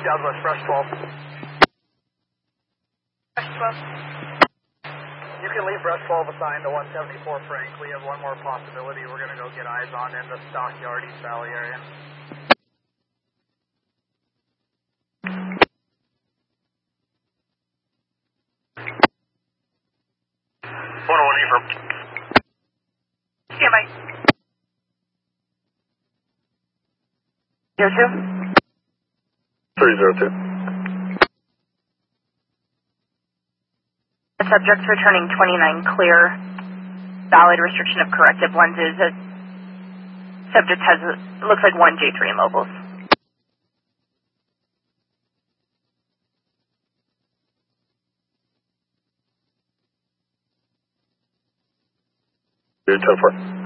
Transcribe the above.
Southwest, brush 12. Brush 12. You can leave brush 12 assigned to 174 Frank. We have one more possibility. We're going to go get eyes on in the Stockyard, East Valley area. 101 Affirm. Stand by. 02. 302. The subject's returning 29 clear. Valid restriction of corrective lenses. The subject has, looks like one J3 immobiles. You're 10-4.